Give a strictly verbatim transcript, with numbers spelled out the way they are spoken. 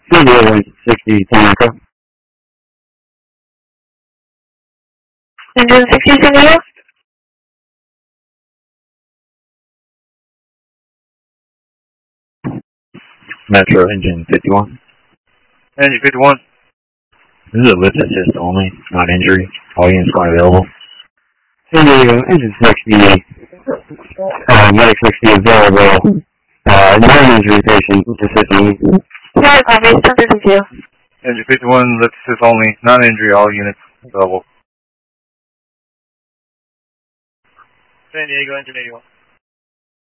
San Diego, sixty, Tanaka. Engine sixty, San Diego. Metro, engine fifty-one. Engine fifty-one. This is a lift assist only, not injury. All units are available. San Diego, engine sixty, uh, medic sixty available. Uh, non-injury patient, assist only. Yeah, copy, ten fifty-two. Engine fifty-one, lift assist only, non-injury, all units available. San Diego, engine eighty-one.